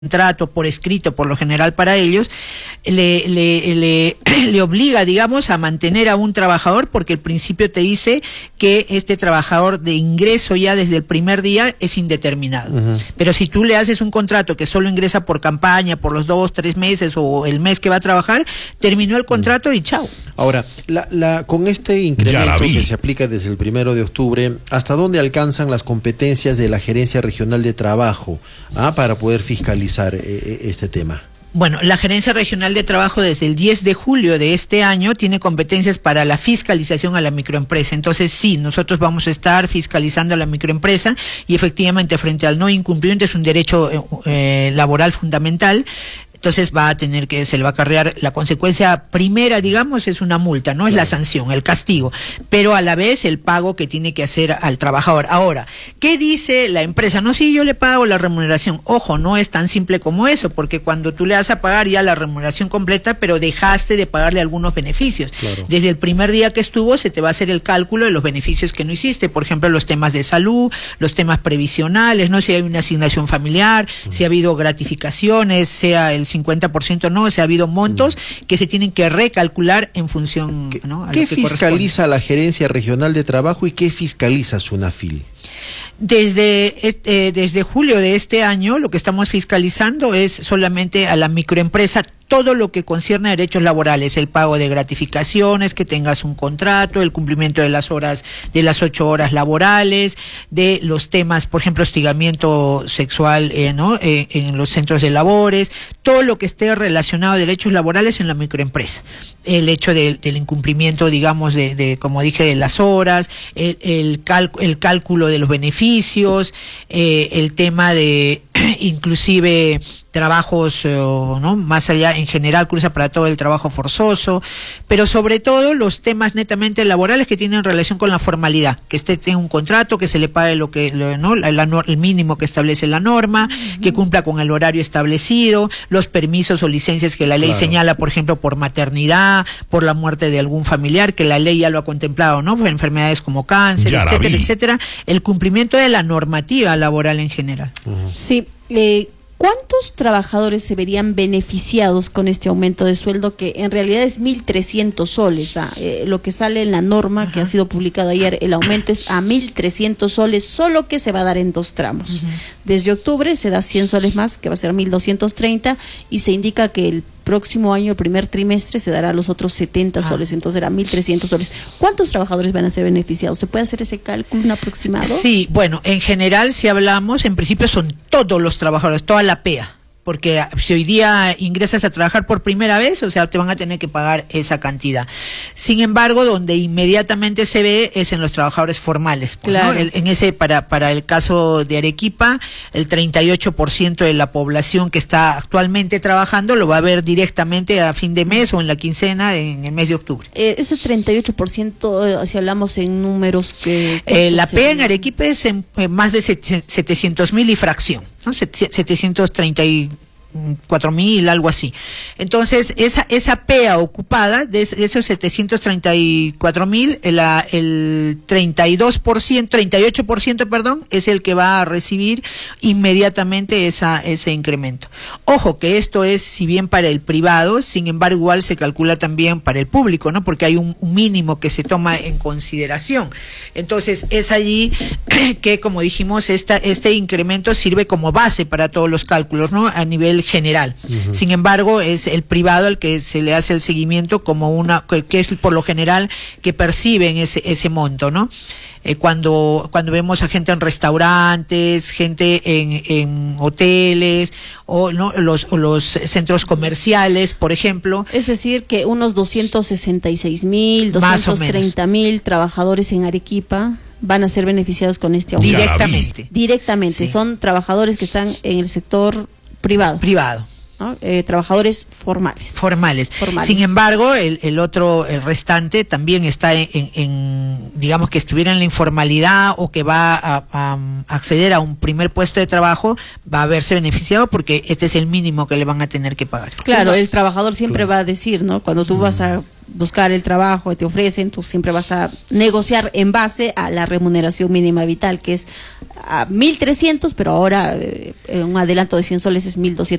contrato por escrito, por lo general para ellos, le obliga, digamos, a mantener a un trabajador, porque el principio te dice que este trabajador de ingreso ya desde el primer día es indeterminado. Pero si tú le haces un contrato que solo ingresa por campaña, por los 2, 3 meses o el mes que va a trabajar, terminó el contrato y chao. Ahora, con este incremento que se aplica desde el 1 de octubre, ¿hasta dónde alcanzan las competencias de la Gerencia Regional de Trabajo para poder fiscalizar este tema? Bueno, la Gerencia Regional de Trabajo desde el 10 de julio de este año tiene competencias para la fiscalización a la microempresa. Entonces, sí, nosotros vamos a estar fiscalizando a la microempresa y efectivamente frente al no incumplimiento es un derecho laboral fundamental. Entonces se le va a acarrear la consecuencia primera, digamos, es una multa, no es la sanción, el castigo, pero a la vez el pago que tiene que hacer al trabajador. Ahora, ¿qué dice la empresa? No, sí, yo le pago la remuneración. Ojo, no es tan simple como eso, porque cuando tú le vas a pagar ya la remuneración completa, pero dejaste de pagarle algunos beneficios. Claro. Desde el primer día que estuvo se te va a hacer el cálculo de los beneficios que no hiciste, por ejemplo, los temas de salud, los temas previsionales, no si hay una asignación familiar, si ha habido gratificaciones, sea el 50% no, o sea, ha habido montos que se tienen que recalcular en función, ¿no? ¿Qué fiscaliza la Gerencia Regional de Trabajo y qué fiscaliza SUNAFIL? Desde julio de este año lo que estamos fiscalizando es solamente a la microempresa todo lo que concierne a derechos laborales, el pago de gratificaciones, que tengas un contrato, el cumplimiento de las horas, de las 8 horas laborales, de los temas, por ejemplo, hostigamiento sexual, en los centros de labores, todo lo que esté relacionado a derechos laborales en la microempresa. El hecho del incumplimiento, digamos, como dije, de las horas, el cálculo de los beneficios, el tema de inclusive trabajos, ¿no? Más allá, en general cruza para todo el trabajo forzoso, pero sobre todo los temas netamente laborales que tienen relación con la formalidad, que tenga un contrato, que se le pague el mínimo que establece la norma, que cumpla con el horario establecido, los permisos o licencias que la ley señala, por ejemplo, por maternidad, por la muerte de algún familiar, que la ley ya lo ha contemplado, ¿no? Por enfermedades como cáncer, etcétera, etcétera, el cumplimiento de la normativa laboral en general. Sí, ¿cuántos trabajadores se verían beneficiados con este aumento de sueldo que en realidad es 1.300 soles? Lo que sale en la norma que ha sido publicado ayer, el aumento es a 1.300 soles, solo que se va a dar en 2 tramos. Desde octubre se da 100 soles más, que va a ser 1.230, y se indica que el próximo año, el primer trimestre, se dará los otros 70 soles, entonces era 1.300 soles. ¿Cuántos trabajadores van a ser beneficiados? ¿Se puede hacer ese cálculo, un aproximado? Sí, bueno, en general, si hablamos, en principio son todos los trabajadores, toda la PEA. Porque si hoy día ingresas a trabajar por primera vez, o sea, te van a tener que pagar esa cantidad. Sin embargo, donde inmediatamente se ve es en los trabajadores formales. Pues, claro. ¿No? Para el caso de Arequipa, el 38% de la población que está actualmente trabajando lo va a ver directamente a fin de mes o en la quincena en el mes de octubre. Ese 38%, si hablamos en números que... la PEA en Arequipa es en más de 700.000 y fracción, ¿no? 734.000, algo así. Entonces, esa PEA ocupada, de esos 734.000, el 38%, perdón, es el que va a recibir inmediatamente ese incremento. Ojo que esto es, si bien para el privado, sin embargo, igual se calcula también para el público, ¿no? Porque hay un mínimo que se toma en consideración. Entonces, es allí que, como dijimos, este incremento sirve como base para todos los cálculos, ¿no? A nivel general. Sin embargo, es el privado al que se le hace el seguimiento como que es por lo general que perciben ese monto, ¿no? Cuando vemos a gente en restaurantes, gente en hoteles, o no los centros comerciales, por ejemplo. Es decir, que unos 266.000, 230.000 trabajadores en Arequipa van a ser beneficiados con este aumento. Directamente, sí. Son trabajadores que están en el sector privado, ¿no? Trabajadores formales. Sin embargo, el restante también está digamos que estuviera en la informalidad o que va a acceder a un primer puesto de trabajo, va a verse beneficiado porque este es el mínimo que le van a tener que pagar. Claro, el trabajador siempre va a decir, ¿no? Cuando tú vas a buscar el trabajo, te ofrecen, tú siempre vas a negociar en base a la remuneración mínima vital, que es a 1.300, pero ahora un adelanto de 100 soles es 1.200.